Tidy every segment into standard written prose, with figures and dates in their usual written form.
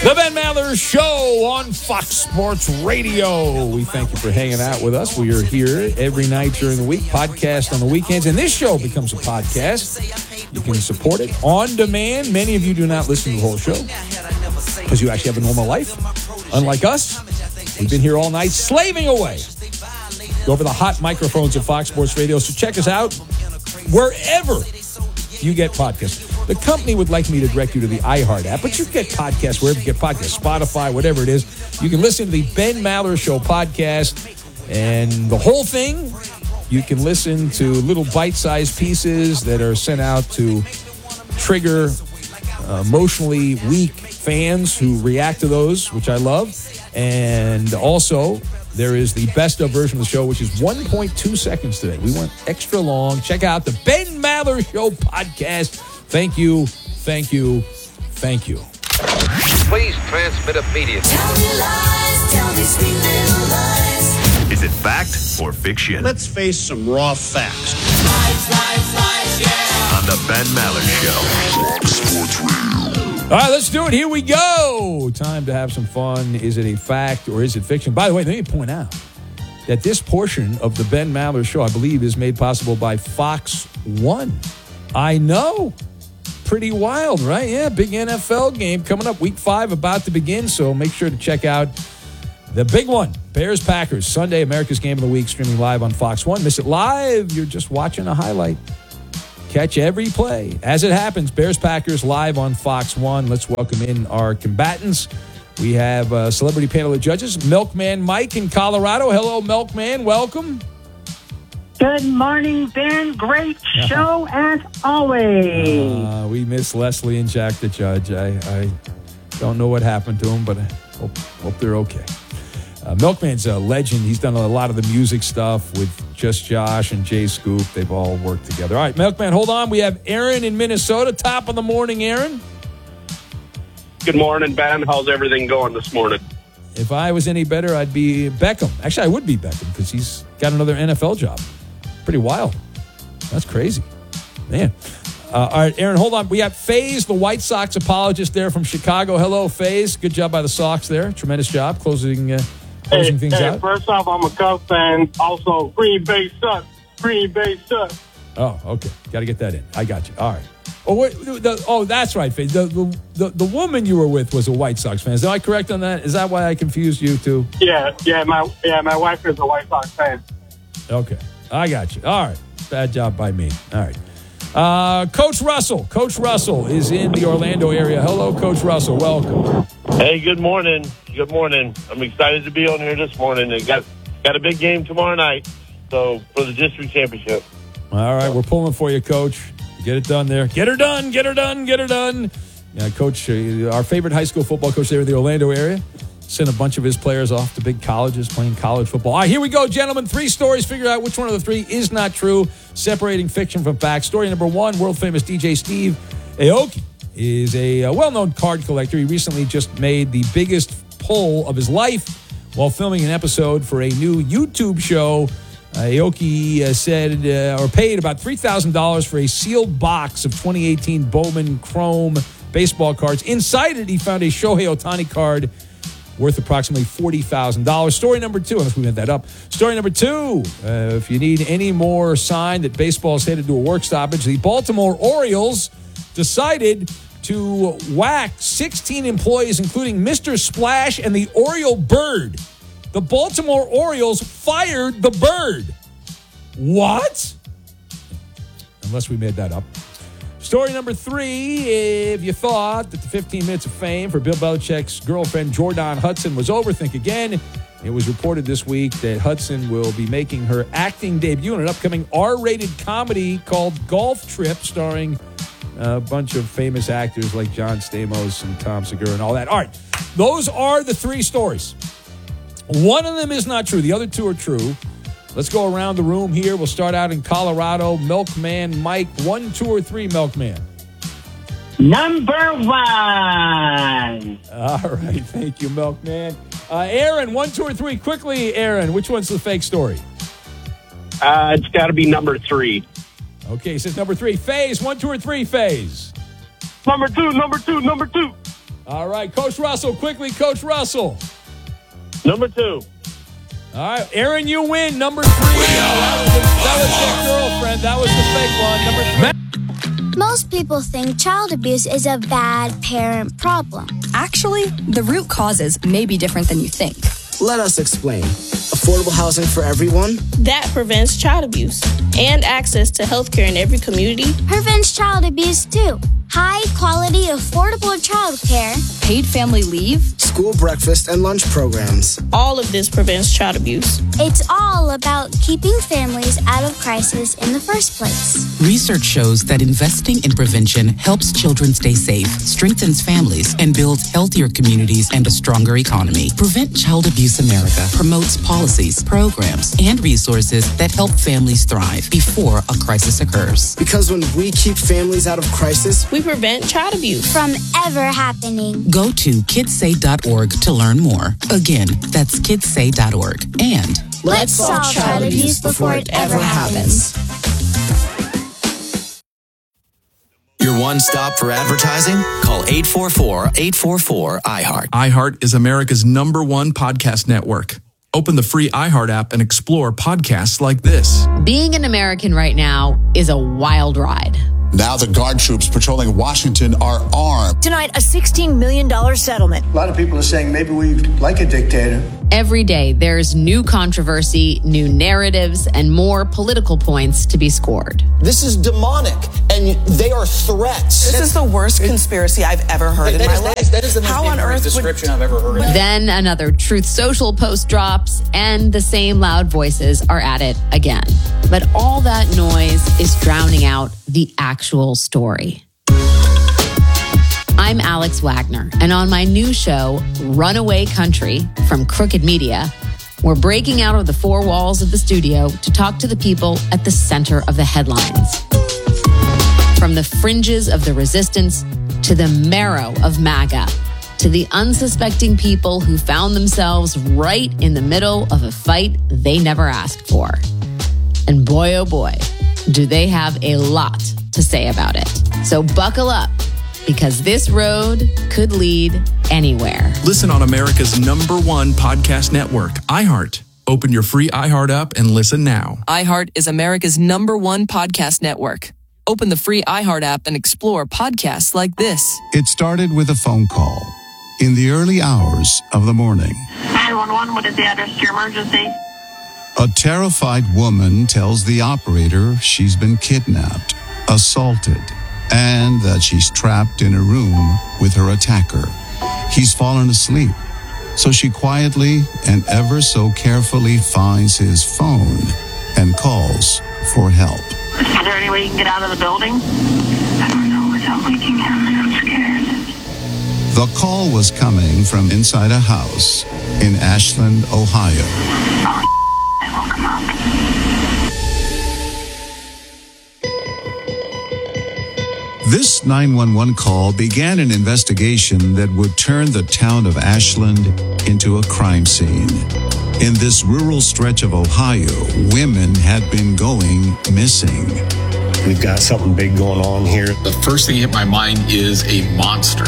The Ben Maller Show on Fox Sports Radio. We thank you for hanging out with us. We are here every night during the week, podcast on the weekends, and this show becomes a podcast. You can support it on demand. Many of you do not listen to the whole show because you actually have a normal life. Unlike us, we've been here all night slaving away over the hot microphones of Fox Sports Radio. So check us out wherever you get podcasts. The company would like me to direct you to the iHeart app, but you get podcasts wherever you get podcasts, Spotify, whatever it is. You can listen to the Ben Maller Show podcast, and the whole thing, you can listen to little bite-sized pieces that are sent out to trigger emotionally weak fans who react to those, which I love. And also, there is the best of version of the show, which is 1.2 seconds today. We went extra long. Check out the Ben Maller Show podcast. Thank you, thank you, thank you. Please transmit immediately. Tell me lies, tell me sweet little lies. Is it fact or fiction? Let's face some raw facts. Lies, lies, lies, yeah. On the Ben Maller Show. Sports Radio. All right, let's do it. Here we go. Time to have some fun. Is it a fact or is it fiction? By the way, let me point out that this portion of the Ben Maller Show, I believe, is made possible by Fox One. I know. Pretty wild, right? Yeah, big NFL game coming up. Week 5 about to begin, so make sure to check out the big one. Bears-Packers, Sunday, America's Game of the Week, streaming live on Fox One. Miss it live, you're just watching a highlight. Catch every play as it happens. Bears-Packers live on Fox One. Let's welcome in our combatants. We have a celebrity panel of judges. Milkman Mike in Colorado. Hello, Milkman. Welcome. Good morning, Ben. Great show as always. We miss Leslie and Jack the Judge. I don't know what happened to them, but I hope they're okay. Milkman's a legend. He's done a lot of the music stuff with Just Josh and Jay Scoop. They've all worked together. All right, Milkman, hold on. We have Aaron in Minnesota. Top of the morning, Aaron. Good morning, Ben. How's everything going this morning? If I was any better, I'd be Beckham. Actually, I would be Beckham because he's got another NFL job. Pretty wild. That's crazy. Man. All right, Aaron, hold on. We have FaZe, the White Sox apologist there from Chicago. Hello, FaZe. Good job by the Sox there. Tremendous job closing things out. First off, I'm a Cubs fan. Also, Green Bay sucks. Green Bay sucks. Oh, okay. Got to get that in. I got you. All right. That's right, FaZe. The woman you were with was a White Sox fan. Am I correct on that? Is that why I confused you two? Yeah. My wife is a White Sox fan. Okay. I got you. All right. Bad job by me. All right. Coach Russell. Coach Russell is in the Orlando area. Hello, Coach Russell. Welcome. Hey, good morning. Good morning. I'm excited to be on here this morning. And got a big game tomorrow night, so for the district championship. All right. We're pulling for you, Coach. Get it done there. Get her done. Get her done. Get her done. Yeah, Coach, our favorite high school football coach there in the Orlando area. Sent a bunch of his players off to big colleges playing college football. All right, here we go, gentlemen. 3 stories. Figure out which one of the 3 is not true. Separating fiction from fact. Story number 1, world-famous DJ Steve Aoki is a well-known card collector. He recently just made the biggest pull of his life while filming an episode for a new YouTube show. Aoki said or paid about $3,000 for a sealed box of 2018 Bowman Chrome baseball cards. Inside it, he found a Shohei Ohtani card worth approximately $40,000. Story number 2, unless we made that up. Story number 2, if you need any more sign that baseball is headed to a work stoppage, the Baltimore Orioles decided to whack 16 employees, including Mr. Splash and the Oriole Bird. The Baltimore Orioles fired the bird. What? Unless we made that up. Story number 3, if you thought that the 15 minutes of fame for Bill Belichick's girlfriend Jordan Hudson was over, think again. It was reported this week that Hudson will be making her acting debut in an upcoming R-rated comedy called Golf Trip, starring a bunch of famous actors like John Stamos and Tom Segura and all that. All right, those are the 3 stories. One of them is not true. The other 2 are true. Let's go around the room here. We'll start out in Colorado. Milkman Mike, 1, 2, or 3, Milkman? Number 1. All right. Thank you, Milkman. Aaron, 1, 2, or 3. Quickly, Aaron, which one's the fake story? It's got to be number 3. Okay, he says number 3. FaZe, 1, 2, or 3, FaZe? Number 2. All right, Coach Russell, quickly, Coach Russell. Number 2. All right, Aaron, you win. Number 3. That was your girlfriend. That was the fake one. Number 3. Most people think child abuse is a bad parent problem. Actually, the root causes may be different than you think. Let us explain. Affordable housing for everyone? That prevents child abuse and access to health care in every community. Prevents child abuse too. High quality, affordable child care. Paid family leave. School breakfast and lunch programs. All of this prevents child abuse. It's all about keeping families out of crisis in the first place. Research shows that investing in prevention helps children stay safe, strengthens families, and builds healthier communities and a stronger economy. Prevent Child Abuse America promotes policies, programs, and resources that help families thrive before a crisis occurs. Because when we keep families out of crisis, we prevent child abuse from ever happening. Go to kidssay.org to learn more. Again, that's kidssay.org. And let's solve child abuse before it ever happens. Your one stop for advertising? Call 844-844-iHeart. iHeart is America's #1 podcast network. Open the free iHeart app and explore podcasts like this. Being an American right now is a wild ride. Now the guard troops patrolling Washington are armed. Tonight, a $16 million settlement. A lot of people are saying maybe we like a dictator. Every day, there's new controversy, new narratives, and more political points to be scored. This is demonic, and they are threats. This is the worst conspiracy I've ever heard in my life. That is the most ignorant description I've ever heard. Then another Truth Social post drops, and the same loud voices are at it again. But all that noise is drowning out the actual story. I'm Alex Wagner, and on my new show, Runaway Country from Crooked Media, we're breaking out of the four walls of the studio to talk to the people at the center of the headlines. From the fringes of the resistance to the marrow of MAGA, to the unsuspecting people who found themselves right in the middle of a fight they never asked for. And boy, oh boy, do they have a lot to say about it. So buckle up, because this road could lead anywhere. Listen on America's #1 podcast network, iHeart. Open your free iHeart app and listen now. iHeart is America's #1 podcast network. Open the free iHeart app and explore podcasts like this. It started with a phone call in the early hours of the morning. 911, what is the address to your emergency? A terrified woman tells the operator she's been kidnapped, assaulted, and that she's trapped in a room with her attacker. He's fallen asleep, so she quietly and ever so carefully finds his phone and calls for help. Is there any way you can get out of the building? I don't know without waking him. I'm scared. The call was coming from inside a house in Ashland, Ohio. I woke him up. This 911 call began an investigation that would turn the town of Ashland into a crime scene. In this rural stretch of Ohio, women had been going missing. We've got something big going on here. The first thing that hit my mind is a monster.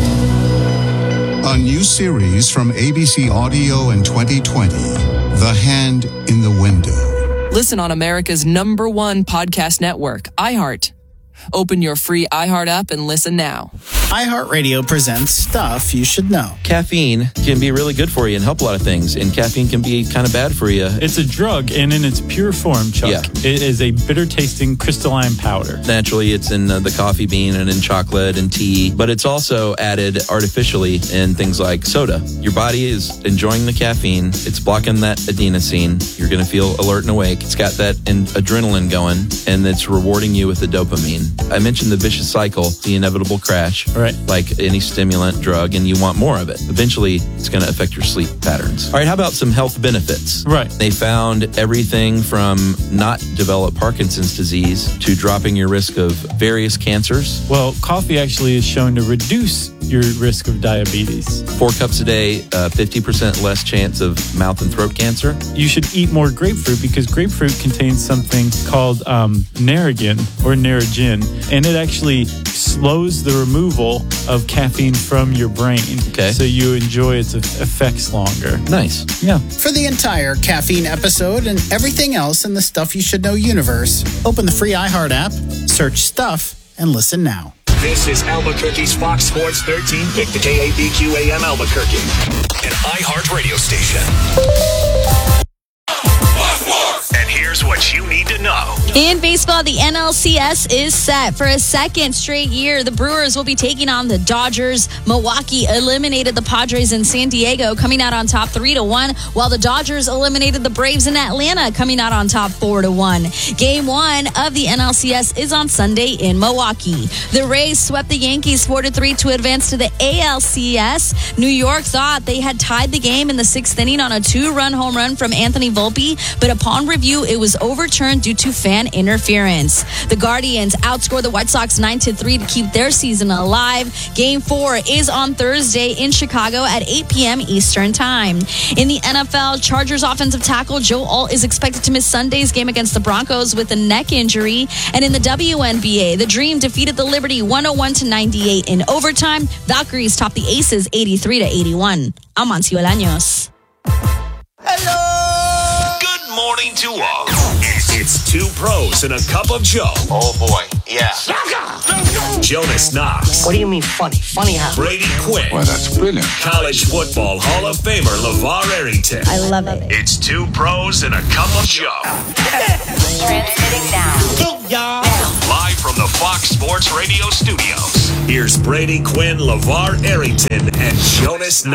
A new series from ABC Audio in 2020, The Hand in the Window. Listen on America's #1 podcast network, iHeart. Open your free iHeart app and listen now. iHeartRadio presents Stuff You Should Know. Caffeine can be really good for you and help a lot of things, and caffeine can be kind of bad for you. It's a drug, and in its pure form, Chuck, it is a bitter-tasting crystalline powder. Naturally, it's in the coffee bean and in chocolate and tea, but it's also added artificially in things like soda. Your body is enjoying the caffeine. It's blocking that adenosine. You're going to feel alert and awake. It's got that adrenaline going, and it's rewarding you with the dopamine. I mentioned the vicious cycle, the inevitable crash, right? Like any stimulant drug, and you want more of it. Eventually, it's going to affect your sleep patterns. All right, how about some health benefits? Right. They found everything from not develop Parkinson's disease to dropping your risk of various cancers. Well, coffee actually is shown to reduce your risk of diabetes. 4 cups a day, 50% less chance of mouth and throat cancer. You should eat more grapefruit because grapefruit contains something called Narragin or Narragin, and it actually slows the removal of caffeine from your brain. Okay. So you enjoy its effects longer. Nice. Yeah. For the entire caffeine episode and everything else in the Stuff You Should Know universe, open the free iHeart app, search Stuff, and listen now. This is Albuquerque's Fox Sports 13 pick, the KABQ AM Albuquerque, an iHeart radio station. And here's what you need to know. In baseball, the NLCS is set for a second straight year. The Brewers will be taking on the Dodgers. Milwaukee eliminated the Padres in San Diego, coming out on top 3-1, while the Dodgers eliminated the Braves in Atlanta, coming out on top 4-1. Game 1 of the NLCS is on Sunday in Milwaukee. The Rays swept the Yankees 4-3 to advance to the ALCS. New York thought they had tied the game in the 6th inning on a 2-run home run from Anthony Volpe, but upon review, it was overturned due to fan interference. The Guardians outscored the White Sox 9-3 to keep their season alive. Game 4 is on Thursday in Chicago at 8 p.m. Eastern Time. In the NFL, Chargers offensive tackle Joe Alt is expected to miss Sunday's game against the Broncos with a neck injury. And in the WNBA, the Dream defeated the Liberty 101-98 in overtime. Valkyries topped the Aces 83-81. I'm Montiel Años. Good morning to all. It's 2 pros and a cup of Joe. Oh boy, yeah. Jonas Knox. What do you mean funny? Funny how? Brady Quinn. Well, that's brilliant. College football Hall of Famer LeVar Arrington. I love it. It's 2 pros and a cup of Joe. Transmitting now. Live from the Fox Sports Radio studios. Here's Brady Quinn, LeVar Arrington, and Jonas Knox.